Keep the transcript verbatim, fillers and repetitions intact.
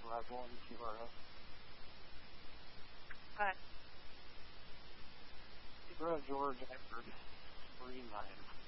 Rebel and Q R S. What? Zero George Edward, three nine.